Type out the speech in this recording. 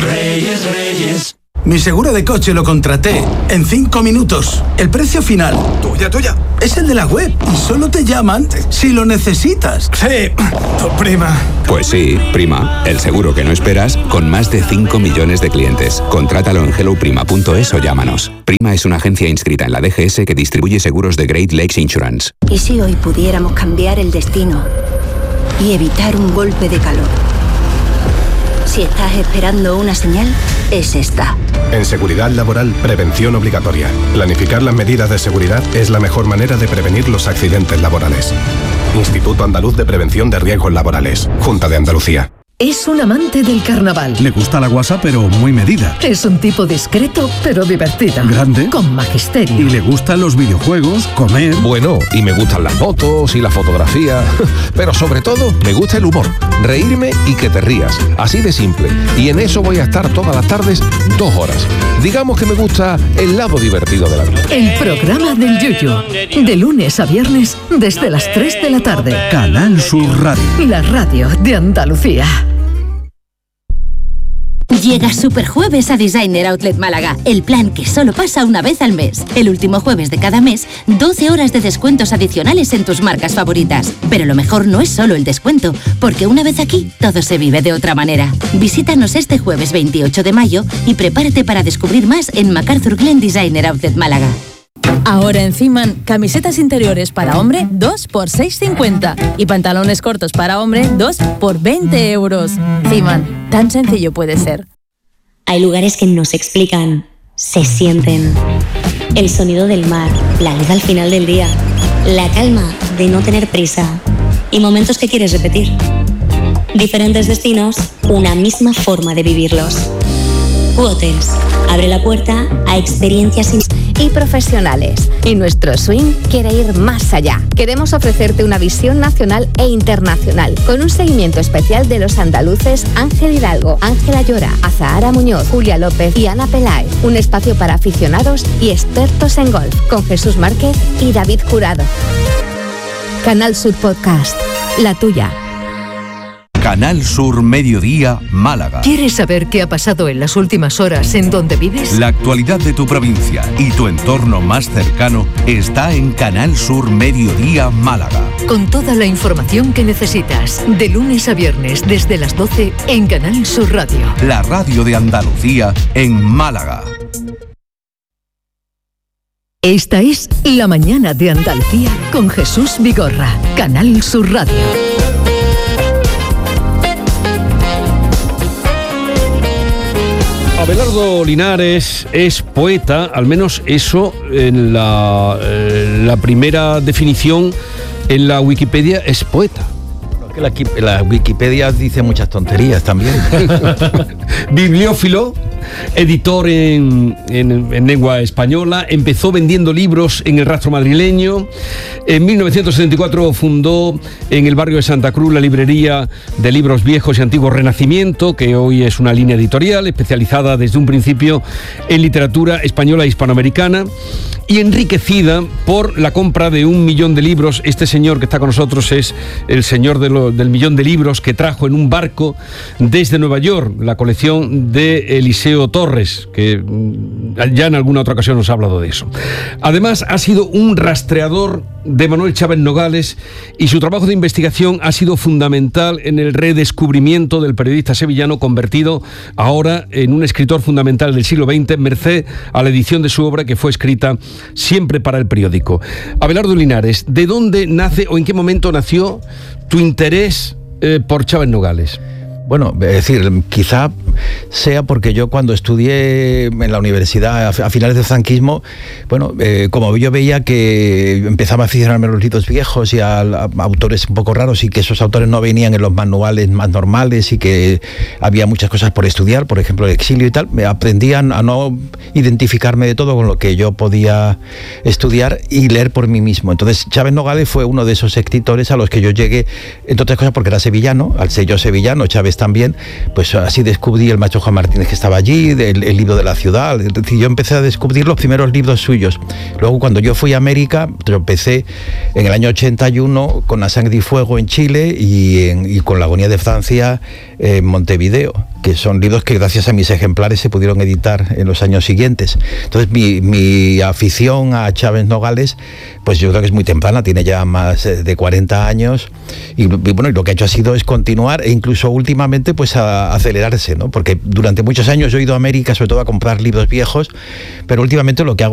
Reyes, Reyes. Mi seguro de coche lo contraté en 5 minutos. El precio final. Tuya. Es el de la web y solo te llaman si lo necesitas. Sí, tu prima. Pues sí, Prima, el seguro que no esperas con más de 5 millones de clientes. Contrátalo en helloprima.es o llámanos. Prima es una agencia inscrita en la DGS que distribuye seguros de Great Lakes Insurance. ¿Y si hoy pudiéramos cambiar el destino y evitar un golpe de calor? Si estás esperando una señal, es esta. En seguridad laboral, prevención obligatoria. Planificar las medidas de seguridad es la mejor manera de prevenir los accidentes laborales. Instituto Andaluz de Prevención de Riesgos Laborales. Junta de Andalucía. Es un amante del carnaval. Le gusta la guasa, pero muy medida. Es un tipo discreto, pero divertido. Grande. Con magisterio. Y le gustan los videojuegos, comer. Bueno, y me gustan las fotos y la fotografía. Pero sobre todo, me gusta el humor. Reírme y que te rías. Así de simple. Y en eso voy a estar todas las tardes 2 horas. Digamos que me gusta el lado divertido de la vida. El programa del Yuyu. De lunes a viernes, desde las 3 de la tarde. Canal Sur Radio. La radio de Andalucía. Llega Superjueves a Designer Outlet Málaga, el plan que solo pasa una vez al mes. El último jueves de cada mes, 12 horas de descuentos adicionales en tus marcas favoritas. Pero lo mejor no es solo el descuento, porque una vez aquí, todo se vive de otra manera. Visítanos este jueves 28 de mayo y prepárate para descubrir más en MacArthur Glen Designer Outlet Málaga. Ahora en Ciman, camisetas interiores para hombre 2 por 6,50 y pantalones cortos para hombre 2 por 20 euros. Ciman, tan sencillo puede ser. Hay lugares que no se explican, se sienten. El sonido del mar, la luz al final del día, la calma de no tener prisa y momentos que quieres repetir. Diferentes destinos, una misma forma de vivirlos. Hotels abre la puerta a experiencias y profesionales. Y nuestro swing quiere ir más allá. Queremos ofrecerte una visión nacional e internacional, con un seguimiento especial de los andaluces Ángel Hidalgo, Ángela Llora, Azahara Muñoz, Julia López y Ana Peláez. Un espacio para aficionados y expertos en golf, con Jesús Márquez y David Jurado. Canal Sur Podcast, la tuya. Canal Sur Mediodía, Málaga. ¿Quieres saber qué ha pasado en las últimas horas en donde vives? La actualidad de tu provincia y tu entorno más cercano está en Canal Sur Mediodía, Málaga. Con toda la información que necesitas, de lunes a viernes desde las 12 en Canal Sur Radio. La radio de Andalucía en Málaga. Esta es La Mañana de Andalucía con Jesús Vigorra, Canal Sur Radio. Abelardo Linares es poeta, al menos eso en la primera definición en la Wikipedia es poeta. La Wikipedia dice muchas tonterías también. Bibliófilo, editor en lengua española, empezó vendiendo libros en el Rastro madrileño. En 1974 fundó en el barrio de Santa Cruz la librería de libros viejos y antiguos Renacimiento, que hoy es una línea editorial especializada desde un principio en literatura española e hispanoamericana y enriquecida por la compra de 1 millón de libros. Este señor que está con nosotros es el señor del millón de libros que trajo en un barco desde Nueva York, la colección de Eliseo Torres, que ya en alguna otra ocasión nos ha hablado de eso. Además, ha sido un rastreador de Manuel Chávez Nogales y su trabajo de investigación ha sido fundamental en el redescubrimiento del periodista sevillano, convertido ahora en un escritor fundamental del siglo XX, merced a la edición de su obra que fue escrita siempre para el periódico. Abelardo Linares, ¿de dónde nace o en qué momento nació tu interés por Chávez Nogales? Bueno, es decir, quizá sea porque yo cuando estudié en la universidad a finales del franquismo, bueno, como yo veía que empezaba a aficionarme a los libros viejos y a autores un poco raros y que esos autores no venían en los manuales más normales y que había muchas cosas por estudiar, por ejemplo el exilio y tal, me aprendí a no identificarme de todo con lo que yo podía estudiar y leer por mí mismo. Entonces Chávez Nogales fue uno de esos escritores a los que yo llegué, entre otras cosas porque era sevillano, al ser yo sevillano, Chávez también, pues así descubrí el maestro Juan Martínez que estaba allí, el libro de la ciudad. Es decir, yo empecé a descubrir los primeros libros suyos. Luego cuando yo fui a América, tropecé en el año 81 con La sangre y fuego en Chile y con La agonía de Francia en Montevideo. que son libros que gracias a mis ejemplares se pudieron editar en los años siguientes. Entonces mi afición a Chávez Nogales, pues yo creo que es muy temprana, tiene ya más de 40 años y bueno, y lo que ha hecho ha sido es continuar e incluso últimamente pues a acelerarse, ¿no? Porque durante muchos años yo he ido a América sobre todo a comprar libros viejos, pero últimamente lo que hago